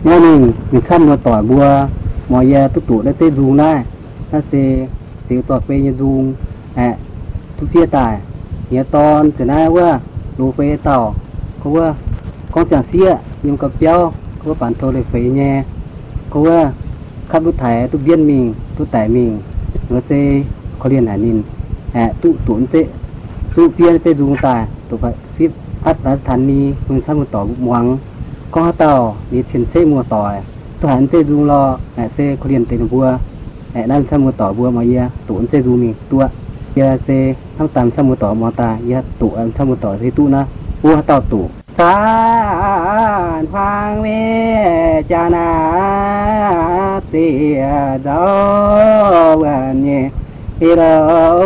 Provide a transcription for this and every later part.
nếu mình khăn mà tỏi bùa mọi giờ tụ đã tê dùng đây nó sẽ tỏi về như dùng tu phía tài nhớ ton từ nay qua lù về tàu có qua con chẳng xia nhưng có béo có bản thổ để phải nhẹ có qua khắp tu thải tu biên mình tu tải mình nó sẽ có liên hệ mình tụ tuấn tệ tụ biên tê dùng tài tụ phải xếp ắt đã thành ni mình sang một tỏi muang có tàu đi trên xe mua tỏi tu hành tê dùng lo xe có liên tên vua đang sang một tỏi vua mà giờ tuấn tê dùng mình tua giờ xe thằng tạm sang một tỏi mà ta giờ tụ sang một tỏi thì tụ na vua tàu tụ san phang mê cha na tia đâu gần nhé đi đâu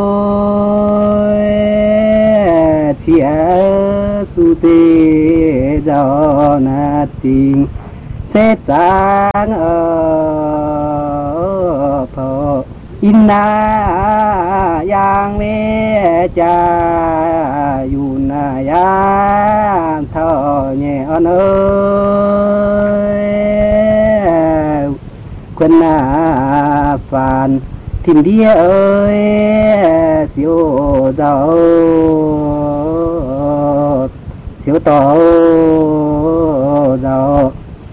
chia su tê đâu na tình sẽ sang ở phở inna yang mê cha yuna yang thọ nhẹ ơi quân phàn thìn đi ơi siêu giàu siêu to giàu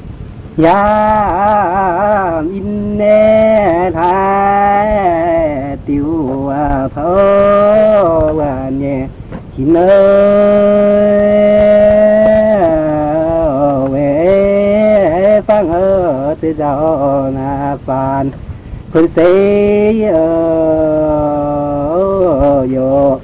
ya in nè thái tiêu phô và nhẹ chín ơi về phang ở từ giàu na phàn phân xây yo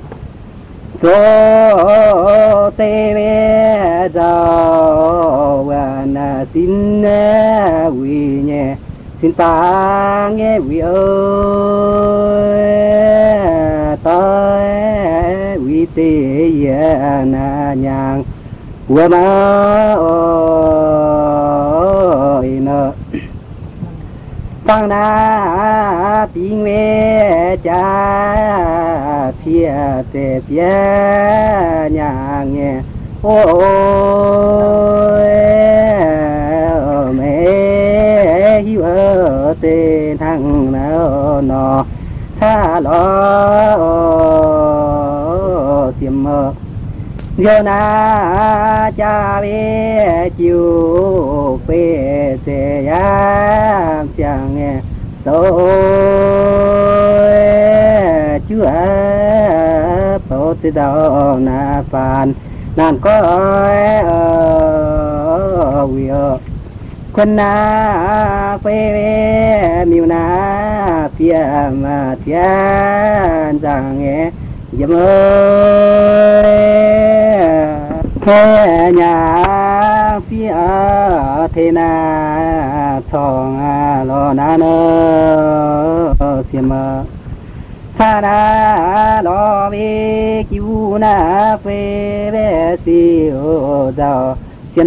số tê bé giàu và na xin quý nhẹ xin ta nghe quý ơi tới quý tê na nhang của má ơi nợ tăng na tiếng mẹ cha phía tê phía nhà nghe ôi mẹ hiu ở tê thằng nào nọ tha lo tiêm mơ giờ na cha bé chiều về sẽ yam chẳng nghe tôi chưa tốt từ đâu na phàn nan có wiyo quân na phê miu na phía mà thiên chẳng nghe dâm ơi thế nhà phía thế na thong lo na nơ xiêm tha na lo về cứu na phê về siêu giàu xin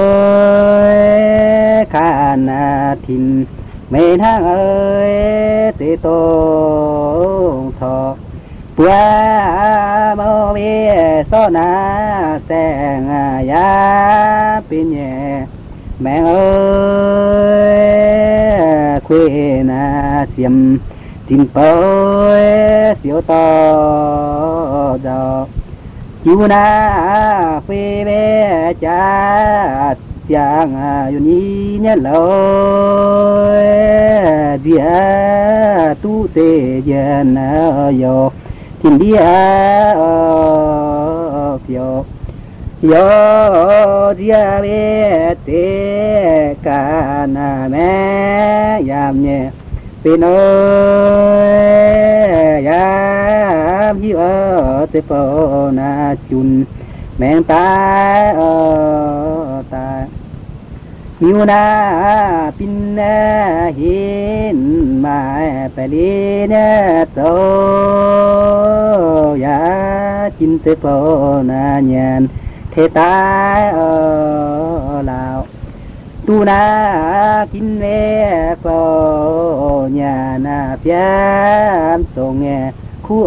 ơi khan thìn mấy tháng ơi tê tô thọ bữa mơ bê so na sen ya pin nhẹ mẹ ơi quê na xiêm tìm bơi siêu to giàu chiu na phê bê cha chàng yuni nhớ lối dia tu tê dân yo thiên địa phiêu yo dia bê tê ca na mẹ yam nhẹ bên ơi yam hiu ở tê phô na chun mẹ ta ta miu na pin na hin mai pe đi na to ya chin tê phô na nhàn thế ta lào tu na kin ve phô nhà na phiam song nghe khu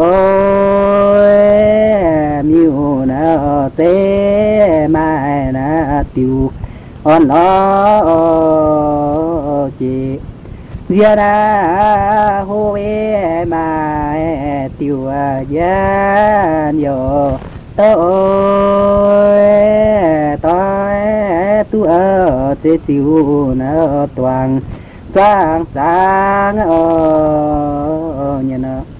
ơi miu na tê mai na tiêu on nó chị dia na hô e mà tiêu giá nhiều tôi tu ở tê tiêu nó toàn sáng sáng ở nhà nó